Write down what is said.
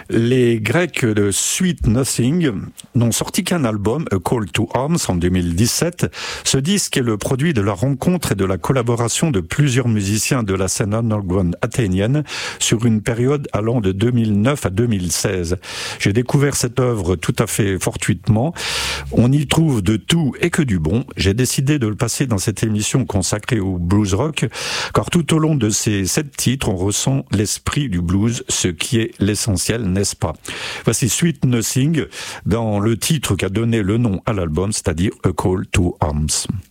Les Grecs de Sweet Nothing n'ont sorti qu'un album, A Call to Arms, en 2017. Ce disque est le produit de la rencontre et de la collaboration de plusieurs musiciens de la scène underground athénienne sur une période allant de 2009 à 2016. J'ai découvert cette œuvre tout à fait fortuitement. On y trouve de tout et que du bon. J'ai décidé de le passer dans cette émission consacrée au blues rock, car tout au long de ces 7 titres, on ressent l'esprit du blues, ce qui est l'essentiel, n'est-ce pas? Voici Sweet Nothing dans le titre qui a donné le nom à l'album, c'est-à-dire A Call to Arms.